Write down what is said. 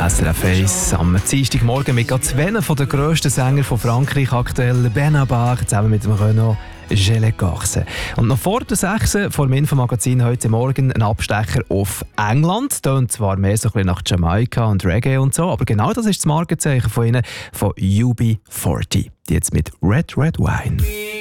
SRF 1 am Dienstagmorgen mit zwei von den grössten Sängern von Frankreich aktuell, Benabar, zusammen mit dem Renaud Gelegarce. Und noch vor der 6. vor dem Infomagazin heute Morgen ein Abstecher auf England. Tönt zwar mehr so ein bisschen nach Jamaika und Reggae und so, aber genau das ist das Markenzeichen von ihnen, von UB40. Die jetzt mit Red Red Wine.